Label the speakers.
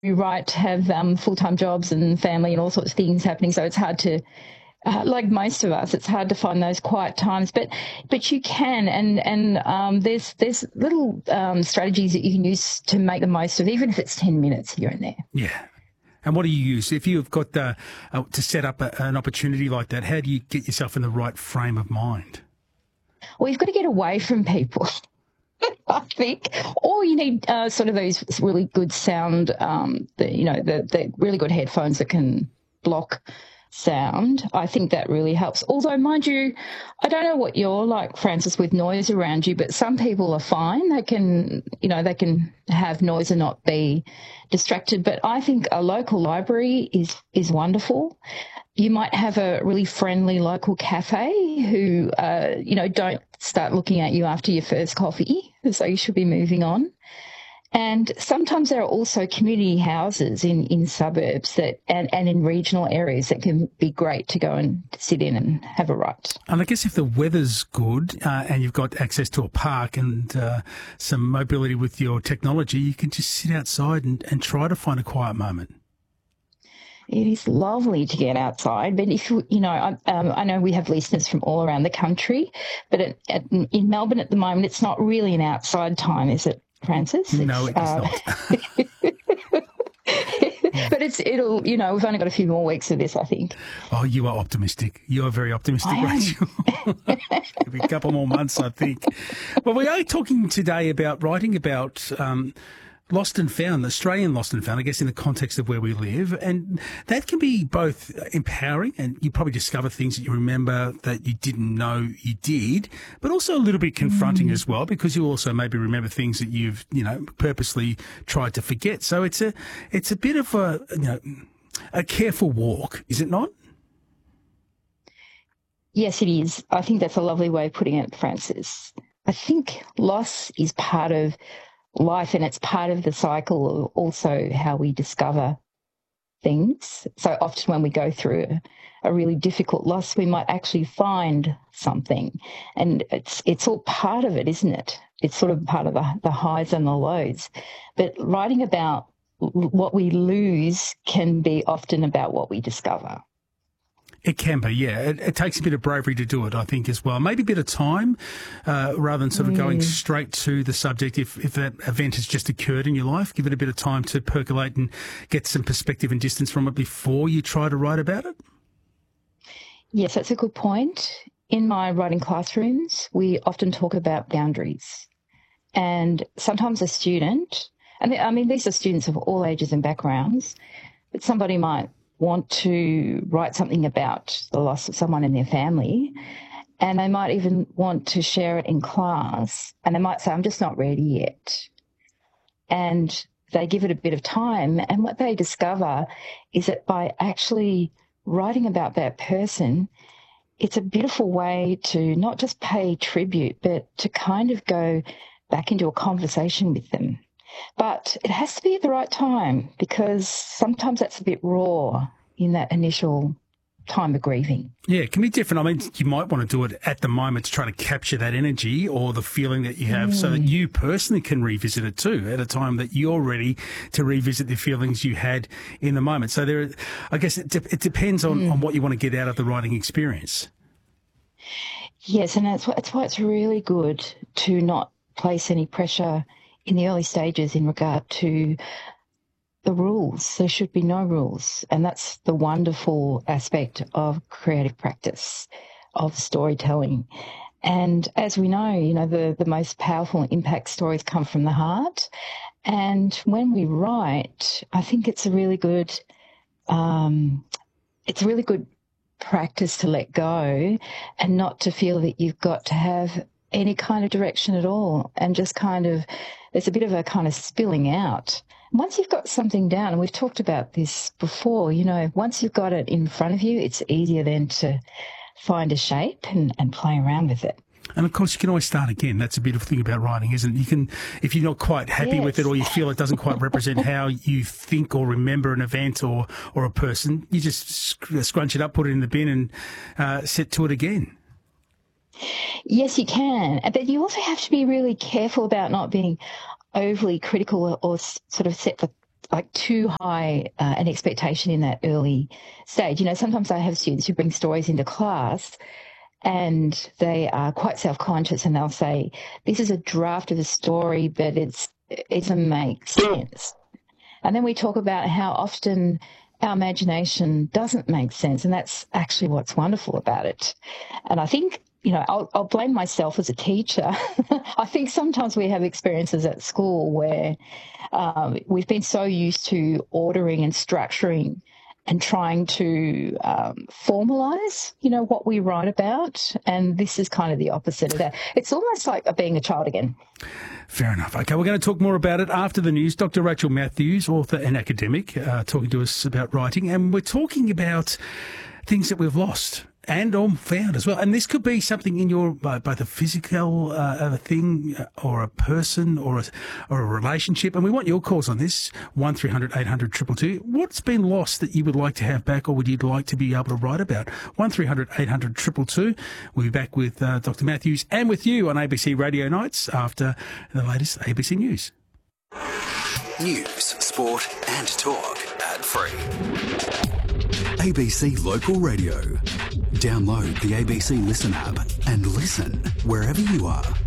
Speaker 1: write have full-time jobs and family and all sorts of things happening, so it's hard to like most of us, it's hard to find those quiet times, but you can, and there's little strategies that you can use to make the most of, even if it's 10 minutes here and there.
Speaker 2: Yeah. And what do you use if you've got to set up an opportunity like that? How do you get yourself in the right frame of mind?
Speaker 1: Well, you've got to get away from people. I think, or you need sort of those really good sound, the really good headphones that can block sound. I think that really helps. Although, mind you, I don't know what you're like, Francis, with noise around you, but some people are fine. They can have noise and not be distracted. But I think a local library is wonderful. You might have a really friendly local cafe who, don't start looking at you after your first coffee, so you should be moving on. And sometimes there are also community houses in suburbs and in regional areas that can be great to go and sit in and have a write.
Speaker 2: And I guess if the weather's good and you've got access to a park and some mobility with your technology, you can just sit outside and try to find a quiet moment.
Speaker 1: It is lovely to get outside, but if I know we have listeners from all around the country, but in Melbourne at the moment, it's not really an outside time, is it, Francis?
Speaker 2: No, it's not.
Speaker 1: But we've only got a few more weeks of this, I think.
Speaker 2: Oh, you are optimistic. You are very optimistic, Rachel. It'll be a couple more months, I think. Well, we are talking today about writing about lost and found, Australian lost and found, I guess, in the context of where we live. And that can be both empowering, and you probably discover things that you remember that you didn't know you did, but also a little bit confronting as well, because you also maybe remember things that you've, purposely tried to forget. So it's a bit of a careful walk, is it not?
Speaker 1: Yes, it is. I think that's a lovely way of putting it, Francis. I think loss is part of life, and it's part of the cycle of also how we discover things. So often when we go through a really difficult loss, we might actually find something, and it's all part of it, isn't it? It's sort of part of the highs and the lows. But writing about what we lose can be often about what we discover.
Speaker 2: It can be, yeah. It takes a bit of bravery to do it, I think, as well. Maybe a bit of time rather than sort of going straight to the subject. If that event has just occurred in your life, give it a bit of time to percolate and get some perspective and distance from it before you try to write about it.
Speaker 1: Yes, that's a good point. In my writing classrooms, we often talk about boundaries. And sometimes a student, these are students of all ages and backgrounds, but somebody might want to write something about the loss of someone in their family, and they might even want to share it in class, and they might say, I'm just not ready yet. And they give it a bit of time, and what they discover is that by actually writing about that person, it's a beautiful way to not just pay tribute, but to kind of go back into a conversation with them. But it has to be at the right time, because sometimes that's a bit raw in that initial time of grieving.
Speaker 2: Yeah, it can be different. I mean, you might want to do it at the moment to try to capture that energy or the feeling that you have so that you personally can revisit it too at a time that you're ready to revisit the feelings you had in the moment. So I guess it depends on what you want to get out of the writing experience.
Speaker 1: Yes, and that's why it's really good to not place any pressure in the early stages in regard to the rules. There should be no rules. And that's the wonderful aspect of creative practice, of storytelling. And as we know, the most powerful impact stories come from the heart. And when we write, I think it's a really good practice to let go and not to feel that you've got to have any kind of direction at all, and just there's a bit of a kind of spilling out. Once you've got something down, and we've talked about this before, once you've got it in front of you, it's easier then to find a shape and play around with it.
Speaker 2: And of course, you can always start again. That's a beautiful thing about writing, isn't it? You can, if you're not quite happy with it, or you feel it doesn't quite represent how you think or remember an event or a person, you just scrunch it up, put it in the bin, and set to it again.
Speaker 1: Yes, you can. But you also have to be really careful about not being overly critical or sort of set like too high an expectation in that early stage. You know, sometimes I have students who bring stories into class and they are quite self-conscious, and they'll say, this is a draft of a story, but it doesn't make sense. And then we talk about how often our imagination doesn't make sense, and that's actually what's wonderful about it. And I think, you know, I'll blame myself as a teacher. I think sometimes we have experiences at school where we've been so used to ordering and structuring and trying to formalize, you know, what we write about. And this is kind of the opposite of that. It's almost like being a child again.
Speaker 2: Fair enough. Okay, we're going to talk more about it after the news. Dr. Rachel Matthews, author and academic, talking to us about writing. And we're talking about things that we've lost and or found as well. And this could be something in your, both a physical thing or a person or a relationship. And we want your calls on this, 1300 800 222. What's been lost that you would like to have back or would you like to be able to write about? 1300 800 222. We'll be back with Dr. Matthews and with you on ABC Radio Nights after the latest ABC News.
Speaker 3: News, sport and talk ad-free. ABC Local Radio. Download the ABC Listen app and listen wherever you are.